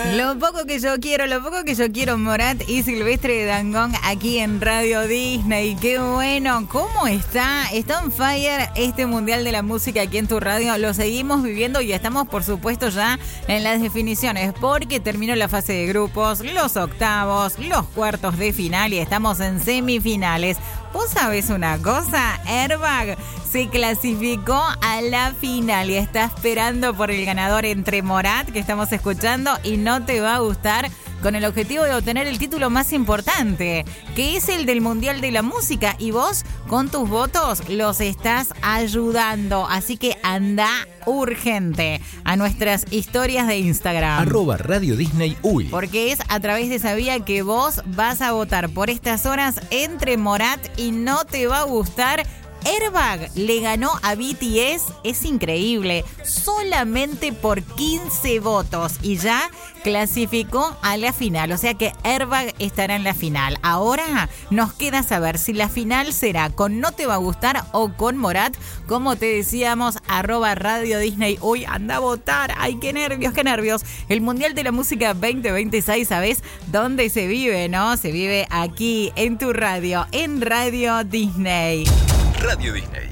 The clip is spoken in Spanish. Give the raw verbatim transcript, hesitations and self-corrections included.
Lo poco que yo quiero, lo poco que yo quiero, Morat y Silvestre Dangond aquí en Radio Disney. Qué bueno, ¿cómo está? Está on fire este Mundial de la Música aquí en tu radio. Lo seguimos viviendo y estamos, por supuesto, ya en las definiciones porque terminó la fase de grupos, los octavos, los cuartos de final y estamos en semifinales. ¿Vos sabés una cosa? Airbag se clasificó a la final y está esperando por el ganador entre Morat, que estamos escuchando, y No Te Va a Gustar, con el objetivo de obtener el título más importante, que es el del Mundial de la Música. Y vos, con tus votos, los estás ayudando. Así que anda urgente a nuestras historias de Instagram. Arroba Radio Disney Uy. Porque es a través de esa vía que vos vas a votar por estas horas entre Morat y No Te Va a Gustar. Airbag le ganó a B T S, es increíble, solamente por quince votos y ya clasificó a la final, o sea que Airbag estará en la final. Ahora nos queda saber si la final será con No Te Va a Gustar o con Morat. Como te decíamos, arroba Radio Disney, uy, anda a votar, ay, qué nervios, qué nervios. El Mundial de la Música veinte veintiséis, ¿sabes dónde se vive, no? Se vive aquí en tu radio, en Radio Disney. Radio Disney.